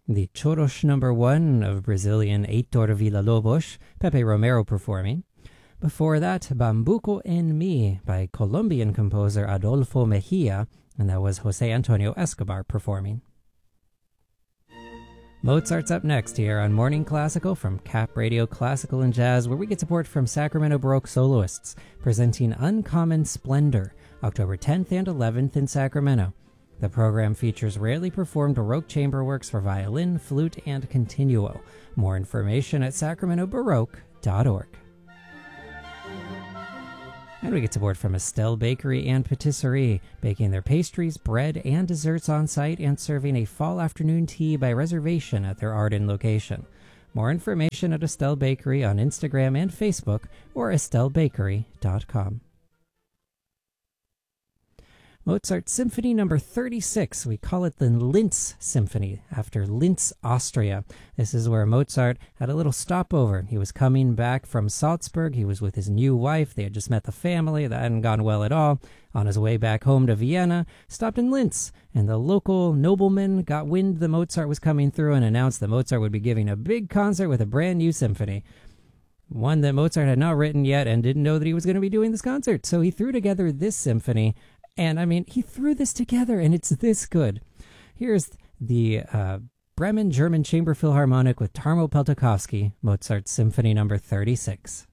The Choros number 1 of Brazilian Heitor Villa-Lobos, Pepe Romero performing. Before that, Bambuco en Mi by Colombian composer Adolfo Mejia, and that was Jose Antonio Escobar performing. Mozart's up next here on Morning Classical from Cap Radio Classical and Jazz, where we get support from Sacramento Baroque soloists, presenting Uncommon Splendor, October 10th and 11th in Sacramento. The program features rarely performed Baroque chamber works for violin, flute, and continuo. More information at sacramentobaroque.org. And we get support from Estelle Bakery and Patisserie, baking their pastries, bread, and desserts on site and serving a fall afternoon tea by reservation at their Arden location. More information at Estelle Bakery on Instagram and Facebook or estellebakery.com. Mozart Symphony No. 36. We call it the Linz Symphony, after Linz, Austria. This is where Mozart had a little stopover. He was coming back from Salzburg. He was with his new wife. They had just met the family. That hadn't gone well at all. On his way back home to Vienna, stopped in Linz, and the local nobleman got wind that Mozart was coming through and announced that Mozart would be giving a big concert with a brand new symphony. One that Mozart had not written yet and didn't know that he was going to be doing this concert. So he threw together this symphony. And, I mean, he threw this together, and it's this good. Here's the Bremen German Chamber Philharmonic with Tarmo Peltakovsky, Mozart's Symphony No. 36.